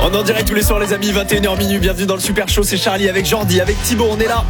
On est en direct tous les soirs les amis, 21h minuit, bienvenue dans le Super Show, c'est Charlie avec Jordi, avec Thibaut, on est là.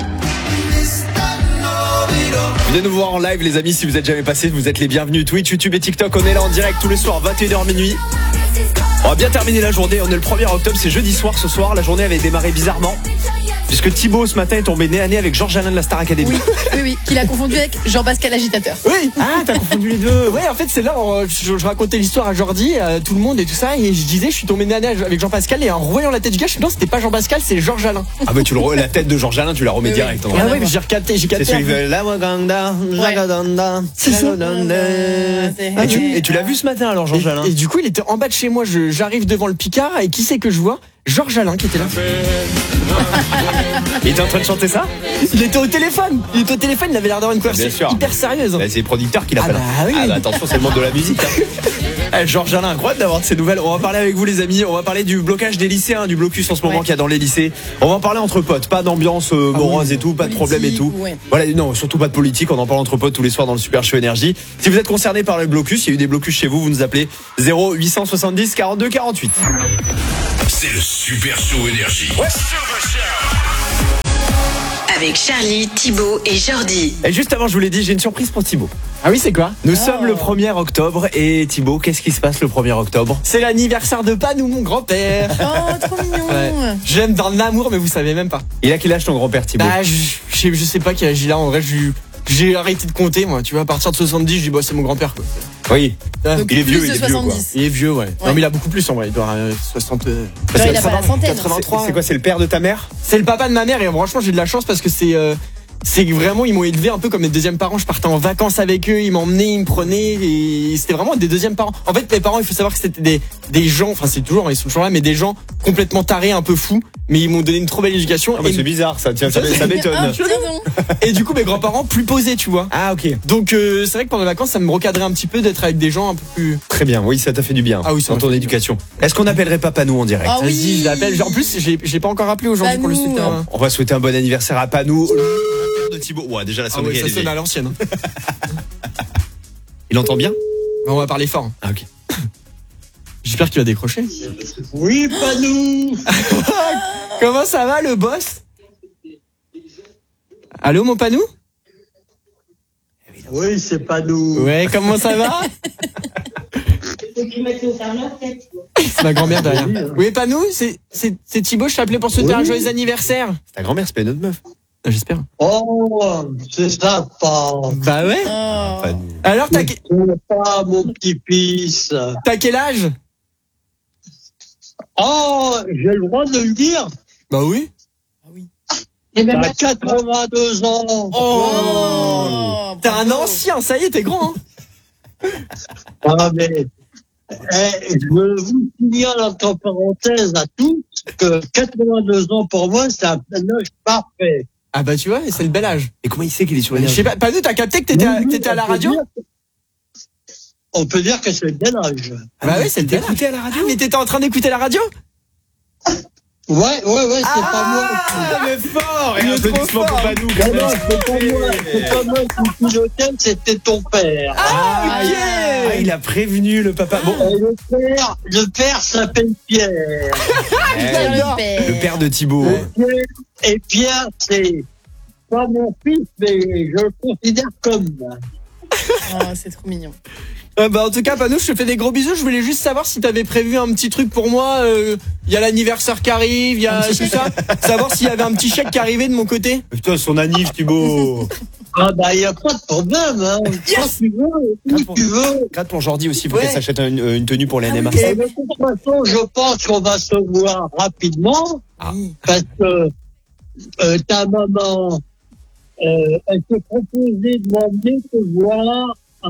Venez nous voir en live les amis, si vous êtes jamais passés, vous êtes les bienvenus. Twitch, YouTube et TikTok, on est là en direct tous les soirs, 21h minuit. On va bien terminer la journée, on est le 1er octobre, c'est jeudi soir ce soir, la journée avait démarré bizarrement. Puisque Thibaut ce matin est tombé nez à nez avec Georges Alain de la Star Academy. Oui, qu'il a confondu avec Jean-Pascal Agitateur. Oui. Ah, t'as confondu les deux. Ouais, en fait, c'est là, je racontais l'histoire à Jordi, à tout le monde et tout ça, et je disais, je suis tombé nez à nez avec Jean-Pascal, et en revoyant la tête du gars, je suis non, c'était pas Jean-Pascal, c'est Georges Alain. Ah bah la tête de Georges Alain, tu la remets direct. Ah ouais, mais j'ai capté. C'est celui de la Waganda, Jagadanda, Et tu l'as vu ce matin alors Georges Alain? Et du coup, il était en bas de chez moi, j'arrive devant le Picard, et qui c'est que je vois? Georges Alain qui était là. Il était en train de chanter ça? Il était au téléphone, il avait l'air d'avoir une conversation hyper sérieuse. Bah, c'est les producteurs qui l'appellent. Ah bah oui. Ah bah attention, c'est le monde de la musique. Georges Alain, incroyable d'avoir de ces nouvelles. On va parler avec vous les amis, on va parler du blocage des lycéens, du blocus en ce moment qu'il y a dans les lycées. On va en parler entre potes, pas d'ambiance morose et tout, pas de problème et tout. Ouais. Voilà, non, surtout pas de politique, on en parle entre potes tous les soirs dans le Super Show Énergie. Si vous êtes concerné par le blocus, il y a eu des blocus chez vous, vous nous appelez 0870 42 48. C'est le Super Show Énergie. Ouais. Avec Charlie, Thibaut et Jordi. Et juste avant, je vous l'ai dit, j'ai une surprise pour Thibaut. Ah oui, c'est quoi? Nous sommes le 1er octobre et Thibaut, qu'est-ce qui se passe le 1er octobre? C'est l'anniversaire de Panou, mon grand-père. Oh, trop mignon. Ouais. J'aime dans l'amour, mais vous savez même pas. Il a quel âge ton grand-père Thibaut? Bah, je sais pas quel âge il a, en vrai, j'ai arrêté de compter, moi. Tu vois, à partir de 70, je dis, bah, c'est mon grand-père, quoi. Oui. Donc, Il est vieux, plus il de est vieux, quoi. 70. Il est vieux, ouais. Non, mais il a beaucoup plus, en vrai. Il doit avoir 60. Genre, il a pas la centaine. 83. C'est quoi, c'est le père de ta mère? C'est le papa de ma mère, et franchement, j'ai de la chance parce que c'est vraiment, ils m'ont élevé un peu comme mes deuxièmes parents. Je partais en vacances avec eux, ils m'emmenaient, ils me prenaient, et c'était vraiment des deuxièmes parents. En fait, mes parents, il faut savoir que c'était des gens, enfin c'est toujours, ils sont toujours là, mais des gens complètement tarés, un peu fous, mais ils m'ont donné une trop belle éducation. Ah bah c'est bizarre ça, tiens, ça m'étonne. Ah, tiens donc. Et du coup, mes grands-parents plus posés, tu vois. Ah ok. Donc c'est vrai que pendant les vacances, ça me recadrait un petit peu d'être avec des gens un peu plus. Très bien, oui, ça t'a fait du bien. Ah oui, ça dans m'a ton fait du éducation. Est-ce qu'on appellerait Papa nous en direct? Ah oui. Vas-y, je l'appelle. En plus, j'ai pas encore appelé aujourd'hui pour le Panou. souhaiter. On va souhaiter un bon anniversaire à Panou. Le père de Thibaut. Ouais, déjà la Ah ouais, sonnerie ça elle est sonne à vieille. l'ancienne. Il entend bien? On va parler fort. Ah ok. J'espère qu'il va décrocher. Oui, Panou. Comment ça va, le boss? Allô, mon Panou? Oui, c'est Panou. Ouais, comment ça va? C'est ma grand-mère derrière. Oui, Panou, c'est Thibaut, je t'appelais pour souhaiter un joyeux anniversaire. C'est ta grand-mère, c'est pas une autre meuf. J'espère. Oh, c'est sympa. Bah ouais. Oh. Panou. Alors, C'est pas mon petit-fils. t'as quel âge? Oh, j'ai le droit de le dire. Bah oui. T'as 82 ans. Oh. T'es un ancien, ça y est, t'es grand, hein. Ah, mais, je vous signale entre parenthèses à tous que 82 ans pour moi, c'est un âge parfait. Ah bah tu vois, c'est le bel âge. Et comment il sait qu'il est sur Je sais Énergie? pas, Panou, t'as capté que t'étais à la radio? On peut dire que c'est le bel âge. Bah oui, c'est le bel âge. à la radio? Ah, mais t'étais en train d'écouter la radio? Ouais, c'est pas moi. Ah mais fort. Et Il est un applaudissement trop pour fort. Panou. Non, non, c'est pas moi qui pilotais, c'était ton père. Ah, ok. Ah, il a prévenu le papa. Bon, Et le père s'appelle Pierre. le père de Thibaut. Et Pierre, c'est pas mon fils, mais je le considère comme. Oh, c'est trop mignon. Bah en tout cas, Panou, je te fais des gros bisous. Je voulais juste savoir si t'avais prévu un petit truc pour moi. Il y a l'anniversaire qui arrive, il y a tout ça. Savoir s'il y avait un petit chèque qui arrivait de mon côté. Putain, son anniv, Thibaut. Ah bah il y a pas de problème, hein. Quand tu veux, où tu veux. Gratte pour Jordi aussi pour Ouais. qu'elle s'achète une tenue pour les NMA. Et de toute façon, je pense qu'on va se voir rapidement, Ah. parce que ta maman, elle s'est proposée de m'emmener te voir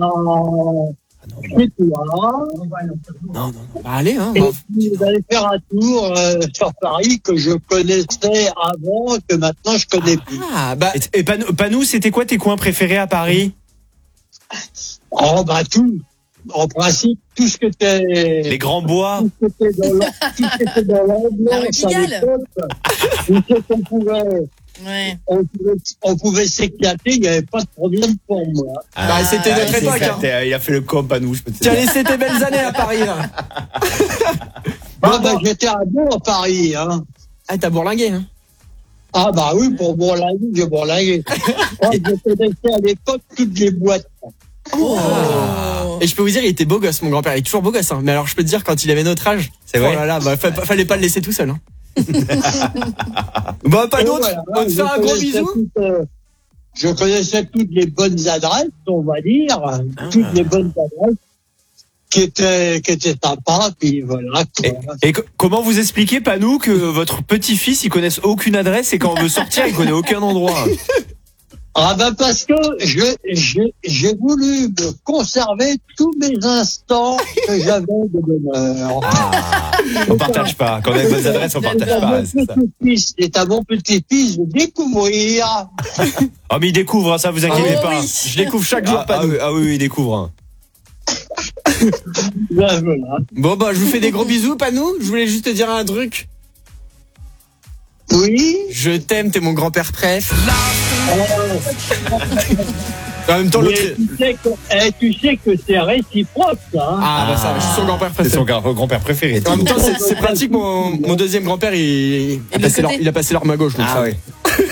chez toi. Non. Bah allez, hein. Et puis vous allez faire un tour sur Paris que je connaissais avant, que maintenant je connais plus. Ah bah Et Panou, c'était quoi tes coins préférés à Paris? Oh bah tout. En principe, tout ce que t'es... Les grands bois. Tout ce qui était dans l'ambiance à Roquigale. l'époque, où c'est qu'on pouvait... Ouais. On pouvait s'éclater, il n'y avait pas de problème pour moi. Bah, c'était notre il s'est époque, hein. éclaté, il a fait le com, Panou, je peux te tu as dire. laissé tes belles années à Paris, là. Moi, j'étais à Bourg, à Paris, hein. Ah, t'as bourlingué, hein. Ah, bah oui, pour bourlinguer, j'ai bourlingué. Moi, je connaissais à l'époque toutes les boîtes. Et je peux vous dire, il était beau gosse, mon grand-père. Il est toujours beau gosse, hein. Mais alors, je peux te dire, quand il avait notre âge, C'est vrai. oh là là, fallait pas le laisser tout seul, hein. Bon, pas d'autre. Voilà, On te fait un gros connaissais bisou. je connaissais toutes les bonnes adresses, on va dire. Toutes les bonnes adresses qui étaient sympas, puis voilà. Et comment vous expliquez, Panou, que votre petit-fils, il connaisse aucune adresse et quand on veut sortir, il connaît aucun endroit? Ah ben parce que j'ai voulu me conserver tous mes instants que j'avais de bonheur. On partage pas. Quand on a une bonne adresse, on partage pas. C'est ça. C'est à mon petit-fils de découvrir. Oh, mais il découvre, hein, ça, vous inquiétez Oh, pas. oui. Je découvre chaque jour, Panou. Oui, il découvre. Hein. Ben, voilà. Bon, bah, je vous fais des gros bisous, Panou. Je voulais juste te dire un truc. Oui. Je t'aime, t'es mon grand-père préf. En même temps, Mais l'autre. tu sais que c'est réciproque, ça. Hein. Ah, bah ça, je suis son grand-père C'est préféré. son grand-père préféré. En même temps, c'est pratique, mon deuxième grand-père, il a passé leur main gauche. Donc Ah ça. ouais.